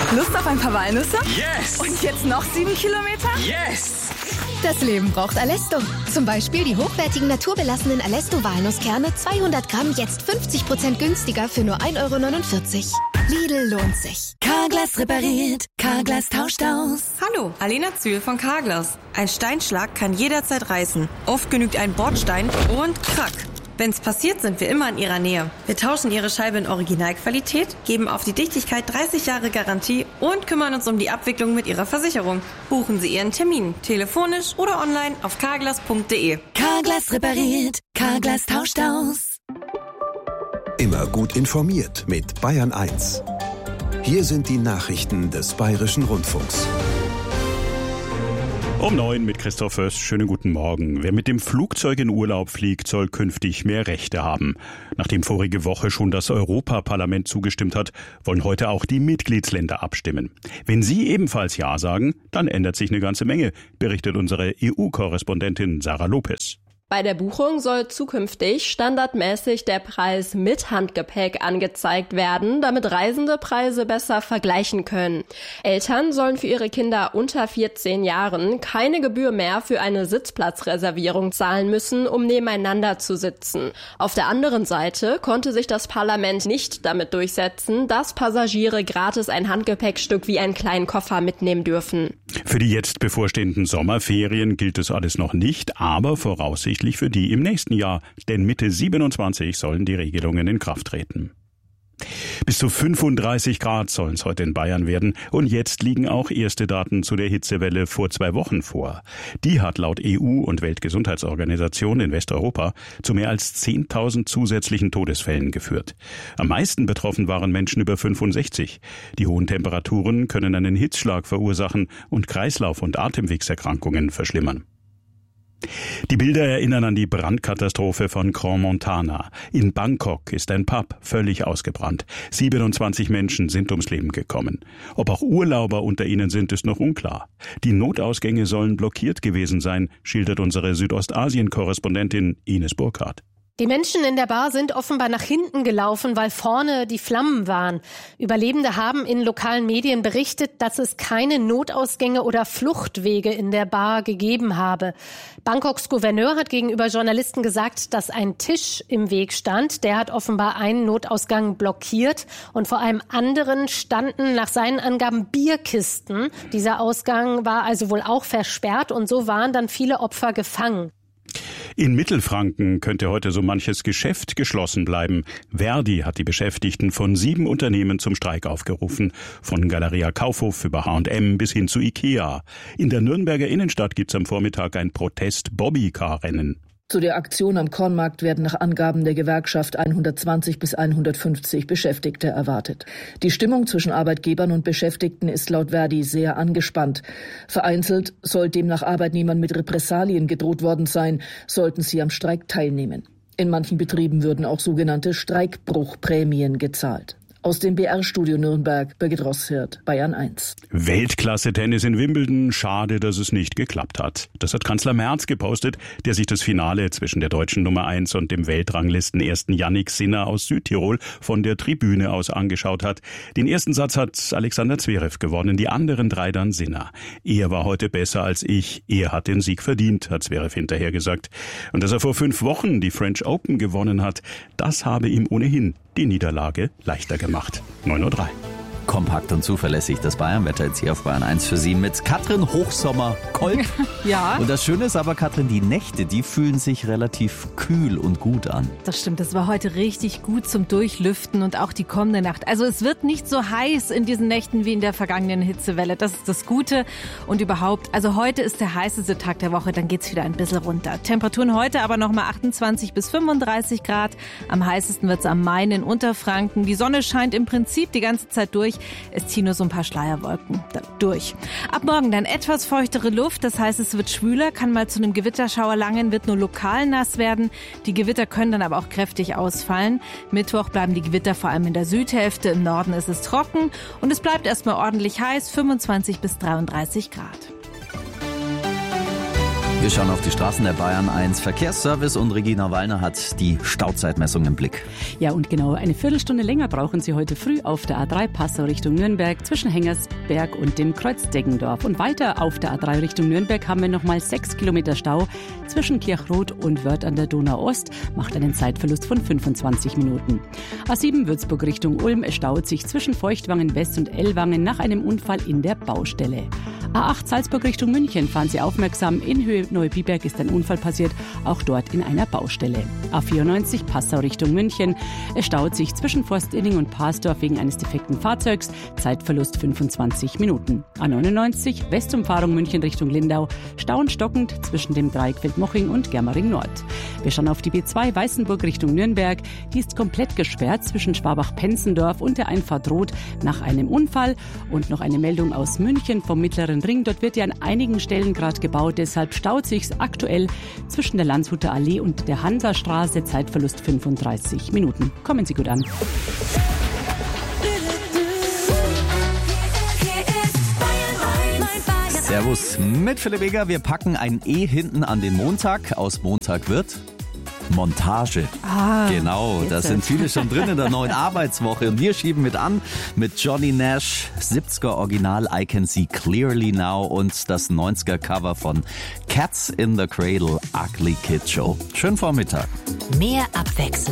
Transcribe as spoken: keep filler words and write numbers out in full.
Lust auf ein paar Walnüsse? Yes! Und jetzt noch sieben Kilometer? Yes! Das Leben braucht Alesto. Zum Beispiel die hochwertigen naturbelassenen Alesto-Walnusskerne zweihundert Gramm jetzt fünfzig Prozent günstiger für nur ein Euro neunundvierzig. Lidl lohnt sich. Carglass repariert, Carglass tauscht aus. Hallo, Alena Zühl von Carglass. Ein Steinschlag kann jederzeit reißen. Oft genügt ein Bordstein und krack. Wenn's passiert, sind wir immer in Ihrer Nähe. Wir tauschen Ihre Scheibe in Originalqualität, geben auf die Dichtigkeit dreißig Jahre Garantie und kümmern uns um die Abwicklung mit Ihrer Versicherung. Buchen Sie Ihren Termin, telefonisch oder online auf carglass punkt de. Carglass repariert, Carglass tauscht aus. Immer gut informiert mit Bayern eins. Hier sind die Nachrichten des Bayerischen Rundfunks. Um neun mit Christoph Föß. Schönen guten Morgen. Wer mit dem Flugzeug in Urlaub fliegt, soll künftig mehr Rechte haben. Nachdem vorige Woche schon das Europaparlament zugestimmt hat, wollen heute auch die Mitgliedsländer abstimmen. Wenn sie ebenfalls Ja sagen, dann ändert sich eine ganze Menge, berichtet unsere E U-Korrespondentin Sarah Lopez. Bei der Buchung soll zukünftig standardmäßig der Preis mit Handgepäck angezeigt werden, damit Reisende Preise besser vergleichen können. Eltern sollen für ihre Kinder unter vierzehn Jahren keine Gebühr mehr für eine Sitzplatzreservierung zahlen müssen, um nebeneinander zu sitzen. Auf der anderen Seite konnte sich das Parlament nicht damit durchsetzen, dass Passagiere gratis ein Handgepäckstück wie einen kleinen Koffer mitnehmen dürfen. Für die jetzt bevorstehenden Sommerferien gilt es alles noch nicht, aber voraussichtlich für die im nächsten Jahr, denn Mitte siebenundzwanzig sollen die Regelungen in Kraft treten. Bis zu fünfunddreißig Grad sollen es heute in Bayern werden und jetzt liegen auch erste Daten zu der Hitzewelle vor zwei Wochen vor. Die hat laut E U und Weltgesundheitsorganisation in Westeuropa zu mehr als zehntausend zusätzlichen Todesfällen geführt. Am meisten betroffen waren Menschen über fünfundsechzig. Die hohen Temperaturen können einen Hitzschlag verursachen und Kreislauf- und Atemwegserkrankungen verschlimmern. Die Bilder erinnern an die Brandkatastrophe von Grand Montana. In Bangkok ist ein Pub völlig ausgebrannt. siebenundzwanzig Menschen sind ums Leben gekommen. Ob auch Urlauber unter ihnen sind, ist noch unklar. Die Notausgänge sollen blockiert gewesen sein, schildert unsere Südostasien-Korrespondentin Ines Burkhardt. Die Menschen in der Bar sind offenbar nach hinten gelaufen, weil vorne die Flammen waren. Überlebende haben in lokalen Medien berichtet, dass es keine Notausgänge oder Fluchtwege in der Bar gegeben habe. Bangkoks Gouverneur hat gegenüber Journalisten gesagt, dass ein Tisch im Weg stand. Der hat offenbar einen Notausgang blockiert und vor einem anderen standen nach seinen Angaben Bierkisten. Dieser Ausgang war also wohl auch versperrt und so waren dann viele Opfer gefangen. In Mittelfranken könnte heute so manches Geschäft geschlossen bleiben. Verdi hat die Beschäftigten von sieben Unternehmen zum Streik aufgerufen. Von Galeria Kaufhof über H und M bis hin zu Ikea. In der Nürnberger Innenstadt gibt's am Vormittag ein Protest-Bobbycar-Rennen. Zu der Aktion am Kornmarkt werden nach Angaben der Gewerkschaft hundertzwanzig bis hundertfünfzig Beschäftigte erwartet. Die Stimmung zwischen Arbeitgebern und Beschäftigten ist laut Verdi sehr angespannt. Vereinzelt soll demnach Arbeitnehmern mit Repressalien gedroht worden sein, sollten sie am Streik teilnehmen. In manchen Betrieben würden auch sogenannte Streikbruchprämien gezahlt. Aus dem B R-Studio Nürnberg, Birgit Rosshirt, Bayern eins. Weltklasse-Tennis in Wimbledon. Schade, dass es nicht geklappt hat. Das hat Kanzler Merz gepostet, der sich das Finale zwischen der deutschen Nummer eins und dem Weltranglistenersten Yannick Sinner aus Südtirol von der Tribüne aus angeschaut hat. Den ersten Satz hat Alexander Zverev gewonnen, die anderen drei dann Sinner. Er war heute besser als ich. Er hat den Sieg verdient, hat Zverev hinterher gesagt. Und dass er vor fünf Wochen die French Open gewonnen hat, das habe ihm ohnehin die Niederlage leichter gemacht. neun Uhr drei. Kompakt und zuverlässig das Bayernwetter jetzt hier auf Bayern eins für Sie mit Katrin Hochsommer-Kolb. Ja. Und das Schöne ist aber, Katrin, die Nächte, die fühlen sich relativ kühl und gut an. Das stimmt, das war heute richtig gut zum Durchlüften und auch die kommende Nacht. Also es wird nicht so heiß in diesen Nächten wie in der vergangenen Hitzewelle. Das ist das Gute und überhaupt. Also heute ist der heißeste Tag der Woche, dann geht's wieder ein bisschen runter. Temperaturen heute aber nochmal achtundzwanzig bis fünfunddreißig Grad. Am heißesten wird's am Main in Unterfranken. Die Sonne scheint im Prinzip die ganze Zeit durch. Es ziehen nur so ein paar Schleierwolken durch. Ab morgen dann etwas feuchtere Luft, das heißt, es wird schwüler, kann mal zu einem Gewitterschauer langen, wird nur lokal nass werden. Die Gewitter können dann aber auch kräftig ausfallen. Mittwoch bleiben die Gewitter vor allem in der Südhälfte, im Norden ist es trocken und es bleibt erstmal ordentlich heiß, fünfundzwanzig bis dreiunddreißig Grad. Wir schauen auf die Straßen der Bayern eins. Verkehrsservice und Regina Wallner hat die Stauzeitmessung im Blick. Ja, und genau eine Viertelstunde länger brauchen Sie heute früh auf der A drei Passau Richtung Nürnberg zwischen Hengersberg und dem Kreuz Deggendorf. Und weiter auf der A drei Richtung Nürnberg haben wir nochmal sechs Kilometer Stau zwischen Kirchroth und Wörth an der Donau-Ost. Macht einen Zeitverlust von fünfundzwanzig Minuten. A sieben Würzburg Richtung Ulm. Es staut sich zwischen Feuchtwangen West und Ellwangen nach einem Unfall in der Baustelle. A acht Salzburg Richtung München, fahren Sie aufmerksam, in Höhe Neubiberg ist ein Unfall passiert, auch dort in einer Baustelle. A vierundneunzig Passau Richtung München, es staut sich zwischen Forstilling und Parsdorf wegen eines defekten Fahrzeugs, Zeitverlust fünfundzwanzig Minuten. A neunundneunzig Westumfahrung München Richtung Lindau, Stauen stockend zwischen dem Dreieck Feldmoching und Germering Nord. Wir schauen auf die B zwei Weißenburg Richtung Nürnberg, die ist komplett gesperrt zwischen Schwabach-Penzendorf und der Einfahrt Roth nach einem Unfall. Und noch eine Meldung aus München vom mittleren Ring. Dort wird ja an einigen Stellen gerade gebaut, deshalb staut sich's aktuell zwischen der Landshuter Allee und der Hansastraße. Zeitverlust fünfunddreißig Minuten. Kommen Sie gut an. Servus mit Philipp Eger. Wir packen ein E hinten an den Montag. Aus Montag wird Montage. Ah, genau, da sind viele schon drin in der neuen Arbeitswoche. Und wir schieben mit an mit Johnny Nash, siebziger Original I Can See Clearly Now und das neunziger Cover von Cats in the Cradle, Ugly Kid Show. Schönen Vormittag. Mehr Abwechslung.